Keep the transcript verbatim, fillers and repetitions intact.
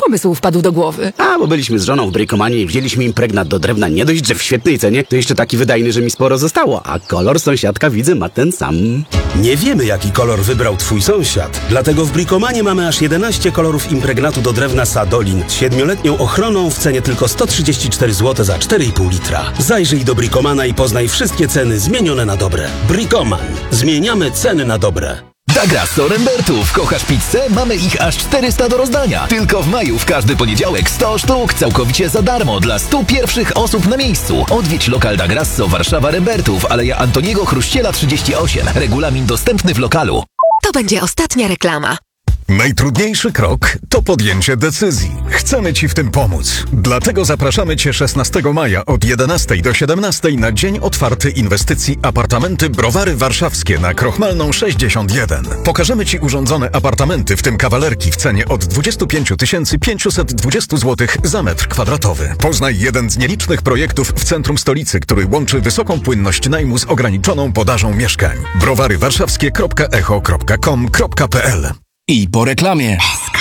pomysł wpadł do głowy? A, bo byliśmy z żoną w Brikomanie i wzięliśmy impregnat do drewna nie dość, że w świetnej cenie, to jeszcze taki wydajny, że mi sporo zostało. A kolor sąsiadka, widzę, ma ten sam. Nie wiemy, jaki kolor wybrał twój sąsiad. Dlatego w Brikomanie mamy aż jedenaście kolorów impregnatu do drewna Sadolin z siedmioletnią ochroną w cenie tylko sto trzydzieści cztery złote za cztery i pół litra. Zajrzyj do Brikomana i poznaj wszystkie ceny zmienione na dobre. Brikoman. Zmieniamy ceny na dobre. Da Grasso Rembertów. Kochasz pizzę? Mamy ich aż czterysta do rozdania. Tylko w maju w każdy poniedziałek sto sztuk całkowicie za darmo dla stu pierwszych osób na miejscu. Odwiedź lokal Da Grasso Warszawa Rembertów, Aleja Antoniego Chruściela trzydzieści osiem. Regulamin dostępny w lokalu. To będzie ostatnia reklama. Najtrudniejszy krok to podjęcie decyzji. Chcemy Ci w tym pomóc. Dlatego zapraszamy Cię szesnastego maja od jedenastej do siedemnastej na dzień otwarty inwestycji apartamenty Browary Warszawskie na Krochmalną sześćdziesiąt jeden. Pokażemy Ci urządzone apartamenty, w tym kawalerki w cenie od dwudziestu pięciu tysięcy pięciuset dwadzieścia złotych za metr kwadratowy. Poznaj jeden z nielicznych projektów w centrum stolicy, który łączy wysoką płynność najmu z ograniczoną podażą mieszkań. browary warszawskie kropka echo kropka com kropka p l. I po reklamie.